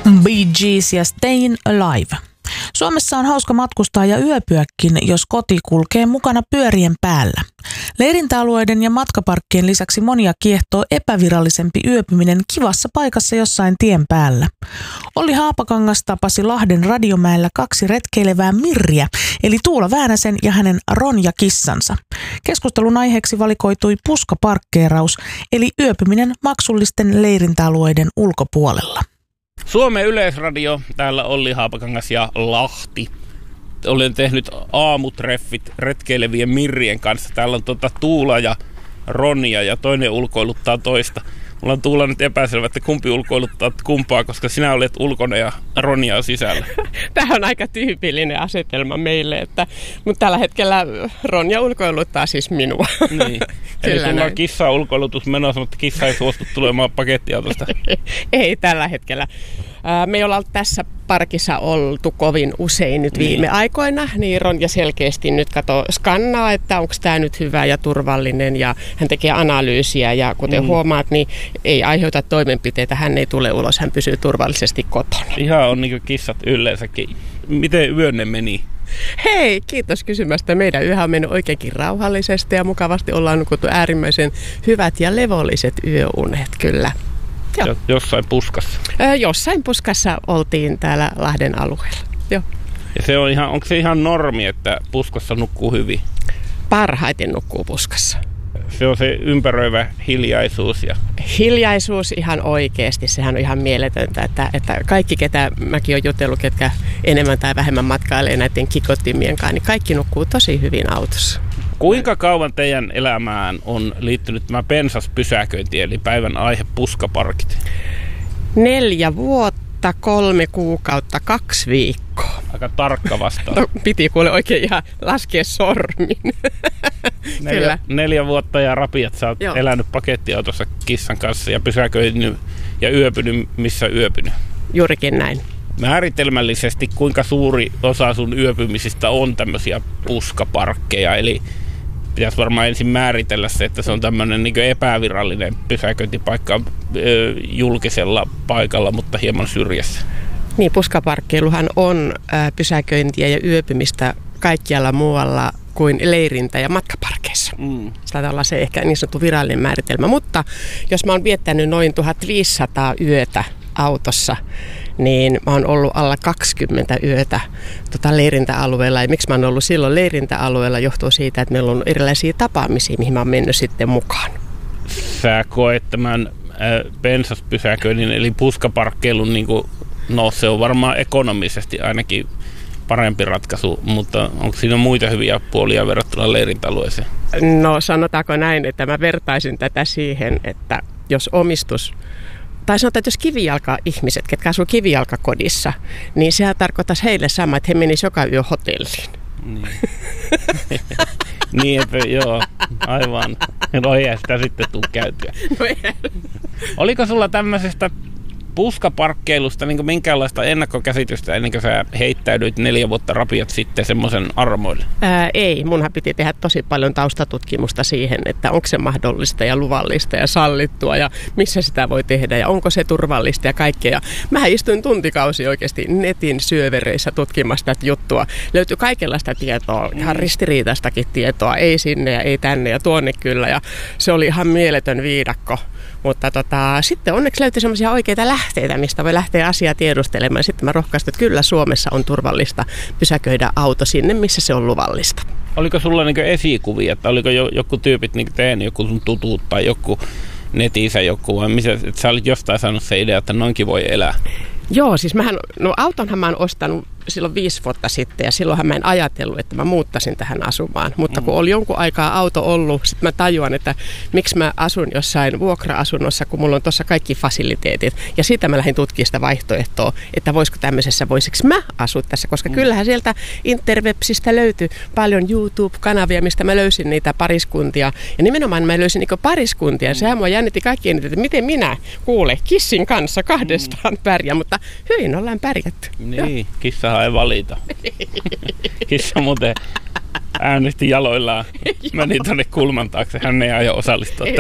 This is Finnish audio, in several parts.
Bee Gees ja Stayin' Alive. Suomessa on hauska matkustaa ja yöpyäkin, jos koti kulkee mukana pyörien päällä. Leirintäalueiden ja matkaparkkien lisäksi monia kiehtoo epävirallisempi yöpyminen kivassa paikassa jossain tien päällä. Olli Haapakangas tapasi Lahden Radiomäellä 2 retkeilevää Mirriä, eli Tuula Väänäsen ja hänen Ronja-kissansa. Keskustelun aiheeksi valikoitui puskaparkkeeraus, eli yöpyminen maksullisten leirintäalueiden ulkopuolella. Suomen Yleisradio, täällä Olli Haapakangas ja Lahti. Olen tehnyt aamutreffit retkeilevien Mirrien kanssa. Täällä on Tuula ja Ronja ja toinen ulkoiluttaa toista. Mulla on Tuula nyt epäselvä, että kumpi ulkoiluttaa kumpaa, koska sinä olet ulkona ja Ronja on sisällä. Tämä on aika tyypillinen asetelma meille, mutta tällä hetkellä Ronja ulkoiluttaa siis minua. Niin. Eli sulla on kissa ulkoilutus menossa, mutta kissa ei suostu tulemaan pakettiautosta. Ei tällä hetkellä. Me ei olla tässä parkissa oltu kovin usein nyt viime aikoina, niin Ronja selkeästi nyt skannaa, että onko tämä nyt hyvä ja turvallinen, ja hän tekee analyysiä, ja kuten huomaat, niin ei aiheuta toimenpiteitä, hän ei tule ulos, hän pysyy turvallisesti kotona. Ihan on niin kuin kissat yleensäkin. Miten yönne meni? Hei, kiitos kysymästä. Meidän yhä on mennyt oikeinkin rauhallisesti ja mukavasti ollaan nukuttu äärimmäisen hyvät ja levolliset yöunet, kyllä. Joo. Jossain puskassa? Jossain puskassa oltiin täällä Lahden alueella. Joo. Ja se on onko se ihan normi, että puskassa nukkuu hyvin? Parhaiten nukkuu puskassa. Se on se ympäröivä hiljaisuus. Hiljaisuus ihan oikeasti, sehän on ihan mieletöntä, että kaikki, ketä mäkin olen jutellut, ketkä enemmän tai vähemmän matkailee näiden kikottimien kanssa, niin kaikki nukkuu tosi hyvin autossa. Kuinka kauan teidän elämään on liittynyt tämä pensaspysäköinti, eli päivän aihe puskaparkit? 4 vuotta, 3 kuukautta, 2 viikkoa. Aika tarkka vastaus. No, piti kuule oikein ihan laskea sormin. 4 vuotta ja rapiat, sä oot elänyt pakettiautossa kissan kanssa ja pysäköinyt ja yöpynyt, missä yöpynyt. Juurikin näin. Määritelmällisesti kuinka suuri osa sun yöpymisistä on tämmöisiä puskaparkkeja, eli pitäisi varmaan ensin määritellä se, että se on tämmöinen niin kuin epävirallinen pysäköintipaikka julkisella paikalla, mutta hieman syrjässä. Niin, puskaparkkeiluhan on pysäköintiä ja yöpymistä kaikkialla muualla kuin leirintä- ja matkaparkeissa. Se taitaa olla se ehkä niin sanottu virallinen määritelmä. Mutta jos mä oon viettänyt noin 1500 yötä autossa, niin mä oon ollut alla 20 yötä leirintäalueella. Ja miksi mä oon ollut silloin leirintäalueella johtuu siitä, että meillä on erilaisia tapaamisia, mihin mä oon mennyt sitten mukaan. Sä koet tämän pensaspysäköinnin eli puskaparkkeilun, niin kuin, no se on varmaan ekonomisesti ainakin parempi ratkaisu, mutta onko siinä muita hyviä puolia verrattuna leirintäalueeseen? No sanotaanko näin, että mä vertaisin tätä siihen, että jos omistus, tai sanotaan, että jos kivijalka-ihmiset, ketkä asuu kivijalkakodissa, niin sehän tarkoittaisi heille sama, että he menisivät joka yö hotelliin. Niin, että joo, aivan. No ei sitä sitten tule käytyä. No oliko sulla tämmöisestä puskaparkkeilusta niin minkäänlaista ennakkokäsitystä ennen kuin sä heittäydyit 4 vuotta rapiat sitten semmoisen armoille? Ei, munhan piti tehdä tosi paljon taustatutkimusta siihen, että onko se mahdollista ja luvallista ja sallittua ja missä sitä voi tehdä ja onko se turvallista ja kaikkea. Mä istuin tuntikausi oikeasti netin syövereissä tutkimasta tätä juttua. Löytyi kaikenlaista tietoa, ihan ristiriitaistakin tietoa, ei sinne ja ei tänne ja tuonne kyllä, ja se oli ihan mieletön viidakko. Mutta sitten onneksi löytyi semmoisia oikeita lähteitä, mistä voi lähteä asiaa tiedustelemaan. Sitten mä rohkaisin, että kyllä Suomessa on turvallista pysäköidä auto sinne, missä se on luvallista. Oliko sulla niinku esikuvia, että oliko joku tyypit niinku tehnyt, joku sun tutut tai joku netissä joku, vai missä, että sä olit jostain saanut se idea, että noinkin voi elää? Joo, siis autonhan mä oon ostanut silloin 5 vuotta sitten, ja silloinhan mä en ajatellut, että mä muuttaisin tähän asumaan. Mutta kun oli jonkun aikaa auto ollut, sitten mä tajuan, että miksi mä asun jossain vuokra-asunnossa, kun mulla on tuossa kaikki fasiliteetit. Ja siitä mä lähdin tutkimaan sitä vaihtoehtoa, että voisiko mä asua tässä, koska kyllähän sieltä interwebsistä löytyi paljon YouTube-kanavia, mistä mä löysin niitä pariskuntia. Ja nimenomaan mä löysin niinku pariskuntia. Sehän mua jännitti kaikkien, että miten minä kissin kanssa kahdestaan pärjää, mutta hyvin ollaan pärjätty. Niin, kissahan ei valita. Kissa muuten äänesti jaloillaan. Meni tuonne kulman taakse. Hän ei aio osallistua tähän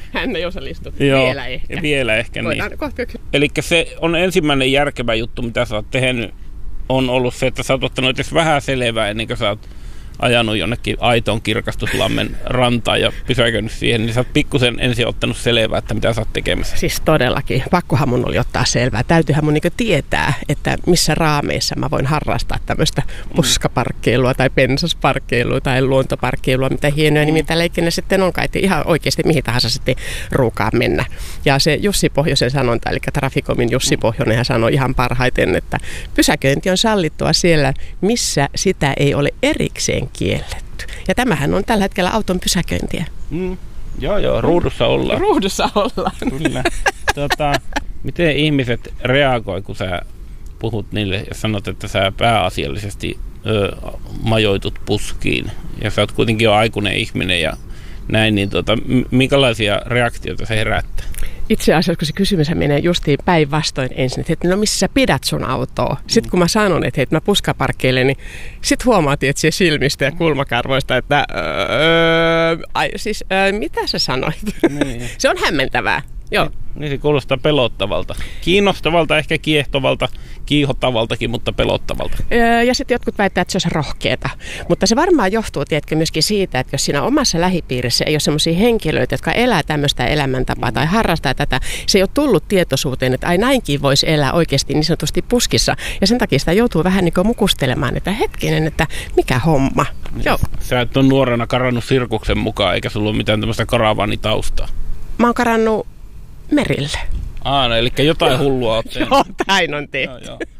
Hän ei osallistu. Joo, Vielä ehkä. Niin. Eli se on ensimmäinen järkevä juttu, mitä sä oot tehnyt, on ollut se, että sä oot ottanut edes vähän selvää ennen kuin sä oot ajanut jonnekin aitoon Kirkastuslammen rantaan ja pysäköinyt siihen, niin sä oot pikkusen ensin ottanut selvää, että mitä sä oot tekemässä. Siis todellakin. Pakkohan mun oli ottaa selvää. Täytyyhän mun niinku tietää, että missä raameissa mä voin harrastaa tämmöistä puskaparkkeilua tai pensasparkkeilua tai luontoparkkeilua, mitä hienoja nimiä leikkinen sitten onkaan. Että ihan oikeasti mihin tahansa sitten ruukaan mennä. Ja se Jussi Pohjoisen sanonta, eli Traficomin Jussi Pohjonen, hän sanoi ihan parhaiten, että pysäköinti on sallittua siellä, missä sitä ei ole erikseen kielletty. Ja tämähän on tällä hetkellä auton pysäköintiä. Joo, ruudussa ollaan. Ruudussa ollaan. Kyllä. Miten ihmiset reagoi, kun sä puhut niille ja sanot, että sä pääasiallisesti majoitut puskiin ja sä oot kuitenkin jo aikuinen ihminen ja näin, niin minkälaisia reaktioita se herättää? Itse asiassa, kun se kysymys menee justiin päinvastoin ensin, että no missä sä pidät sun autoa? Sitten kun mä sanon, että mä puskaparkkeilen, niin sit huomaat, että se silmistä ja kulmakarvoista, että mitä sä sanoit? Niin. Se on hämmentävää. Joo. Niin se kuulostaa pelottavalta. Kiinnostavalta, ehkä kiehtovalta, kiihottavaltakin, mutta pelottavalta. Ja sitten jotkut väittävät, että se olisi rohkeata. Mutta se varmaan johtuu, tiedätkö, myöskin siitä, että jos siinä omassa lähipiirissä ei ole sellaisia henkilöitä, jotka elää tämmöistä elämäntapaa tai harrastaa tätä, se ei ole tullut tietoisuuteen, että ai näinkin voisi elää oikeasti niin sanotusti puskissa. Ja sen takia sitä joutuu vähän niin kuin mukustelemaan, että hetkinen, että mikä homma. Joo. Sä et ole nuorena karannut sirkuksen mukaan, eikä sulla ole mitään tämmöistä karavaanitaustaa. Mä oon karannut merille. No, eli jotain hullua oot tehnyt. Joo, näin on tehty. Joo.